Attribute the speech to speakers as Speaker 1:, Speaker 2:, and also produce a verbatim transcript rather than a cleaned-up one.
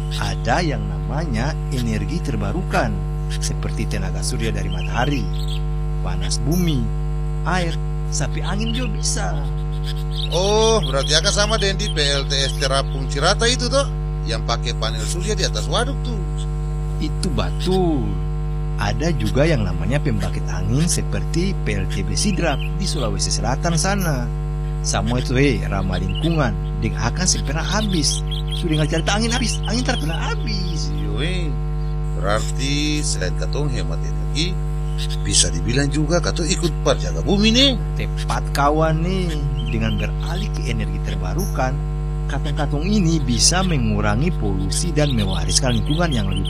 Speaker 1: Ada yang namanya energi terbarukan, seperti tenaga surya dari matahari, panas bumi, air, sampai angin juga bisa.
Speaker 2: Oh, berarti akan sama dengan di P L T S Terapung Cirata itu toh, yang pakai panel surya di atas waduk tuh.
Speaker 1: Itu betul. Ada juga yang namanya pembangkit angin seperti P L T B Sidrap di Sulawesi Selatan sana. Semua itu hei ramah lingkungan, dan akan segera habis. Sudah nggak cerita angin habis, angin tak pernah habis.
Speaker 2: Yoi, berarti selain katong hemat energi, bisa dibilang juga katong ikut perjaga bumi nih.
Speaker 1: Tepat kawan nih, dengan beralih ke energi terbarukan, katong-katong ini bisa mengurangi polusi dan mewariskan lingkungan yang lebih